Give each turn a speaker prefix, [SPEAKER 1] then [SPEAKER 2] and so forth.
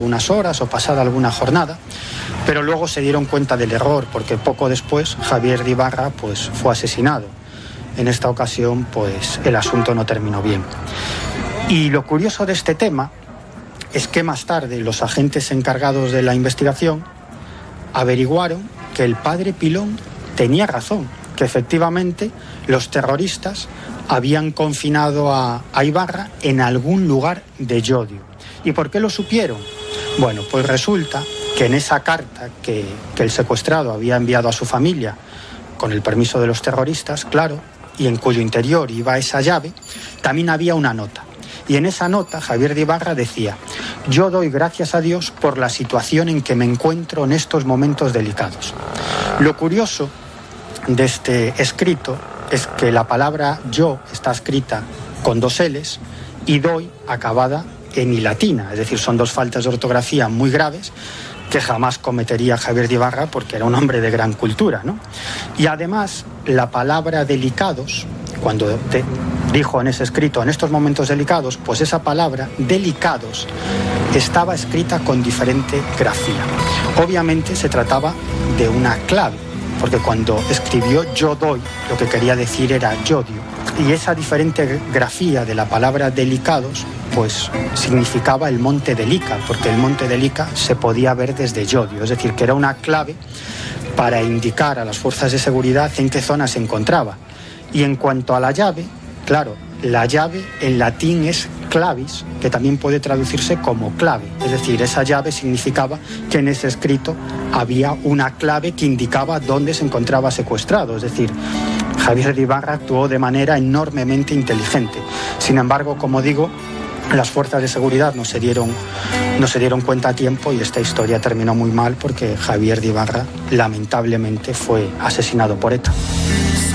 [SPEAKER 1] unas horas o pasada alguna jornada, pero luego se dieron cuenta del error, porque poco después Javier de Ibarra pues fue asesinado. En esta ocasión pues el asunto no terminó bien. Y lo curioso de este tema es que más tarde los agentes encargados de la investigación averiguaron que el padre Pilón tenía razón, que efectivamente los terroristas habían confinado a Ibarra en algún lugar de Llodio. ¿Y por qué lo supieron? Bueno, pues resulta que en esa carta que el secuestrado había enviado a su familia, con el permiso de los terroristas, claro, y en cuyo interior iba esa llave, también había una nota. Y en esa nota Javier de Ibarra decía: yo doy gracias a Dios por la situación en que me encuentro en estos momentos delicados. Lo curioso de este escrito es que la palabra yo está escrita con 2 L's y doy acabada en i latina, es decir, son 2 faltas de ortografía muy graves que jamás cometería Javier de Ibarra porque era un hombre de gran cultura, ¿no? Y además la palabra delicados, cuando dijo en ese escrito en estos momentos delicados, pues esa palabra delicados estaba escrita con diferente grafía. Obviamente se trataba de una clave, porque cuando escribió yo doy, lo que quería decir era yodio. Y esa diferente grafía de la palabra delicados, pues significaba el monte Delica, porque el monte Delica se podía ver desde Llodio, es decir, que era una clave para indicar a las fuerzas de seguridad en qué zona se encontraba. Y en cuanto a la llave, claro, la llave en latín es clavis, que también puede traducirse como clave, es decir, esa llave significaba que en ese escrito había una clave que indicaba dónde se encontraba secuestrado, es decir, Javier de Ibarra actuó de manera enormemente inteligente. Sin embargo, como digo, las fuerzas de seguridad no se dieron cuenta a tiempo y esta historia terminó muy mal porque Javier de Ibarra lamentablemente fue asesinado por ETA.